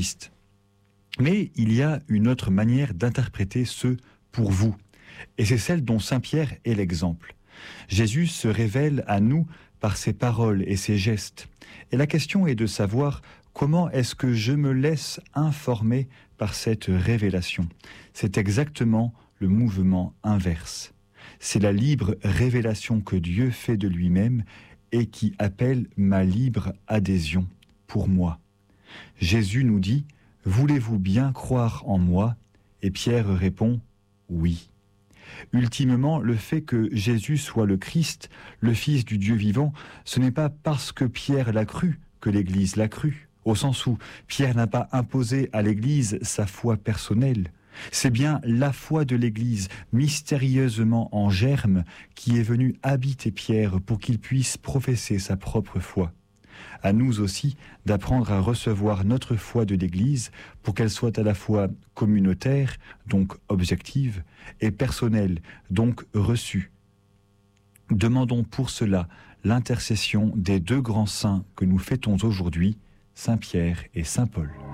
Mais il y a une autre manière d'interpréter ce « pour vous », et c'est celle dont saint Pierre est l'exemple. Jésus se révèle à nous par ses paroles et ses gestes, et la question est de savoir comment est-ce que je me laisse informer par cette révélation. C'est exactement le mouvement inverse. C'est la libre révélation que Dieu fait de lui-même et qui appelle ma libre adhésion pour moi. Jésus nous dit « Voulez-vous bien croire en moi ?» Et Pierre répond « Oui ». Ultimement, le fait que Jésus soit le Christ, le Fils du Dieu vivant, ce n'est pas parce que Pierre l'a cru que l'Église l'a cru, au sens où Pierre n'a pas imposé à l'Église sa foi personnelle. C'est bien la foi de l'Église, mystérieusement en germe, qui est venue habiter Pierre pour qu'il puisse professer sa propre foi. À nous aussi d'apprendre à recevoir notre foi de l'Église pour qu'elle soit à la fois communautaire, donc objective, et personnelle, donc reçue. Demandons pour cela l'intercession des deux grands saints que nous fêtons aujourd'hui, Saint Pierre et Saint Paul.